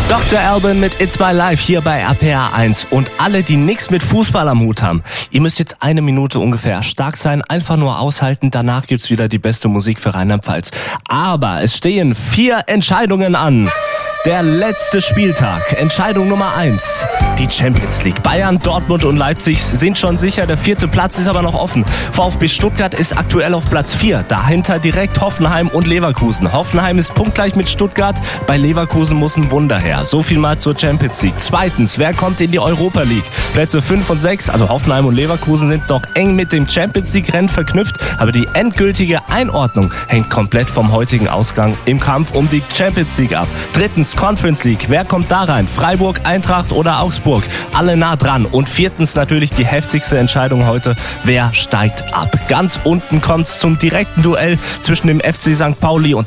Dr. Alban mit It's My Life hier bei RPR 1. Und alle, die nichts mit Fußball am Hut haben, ihr müsst jetzt 1 Minute ungefähr stark sein, einfach nur aushalten. Danach gibt's wieder die beste Musik für Rheinland-Pfalz. Aber es stehen 4 Entscheidungen an. Der letzte Spieltag. Entscheidung Nummer 1. Die Champions League. Bayern, Dortmund und Leipzig sind schon sicher. Der 4. Platz ist aber noch offen. VfB Stuttgart ist aktuell auf Platz 4. Dahinter direkt Hoffenheim und Leverkusen. Hoffenheim ist punktgleich mit Stuttgart. Bei Leverkusen muss ein Wunder her. So viel mal zur Champions League. Zweitens, wer kommt in die Europa League? Plätze 5 und 6, also Hoffenheim und Leverkusen, sind noch eng mit dem Champions League Rennen verknüpft. Aber die endgültige Einordnung hängt komplett vom heutigen Ausgang im Kampf um die Champions League ab. Drittens, Conference League. Wer kommt da rein? Freiburg, Eintracht oder Augsburg? Alle nah dran. Und viertens natürlich die heftigste Entscheidung heute. Wer steigt ab? Ganz unten kommt's zum direkten Duell zwischen dem FC St. Pauli und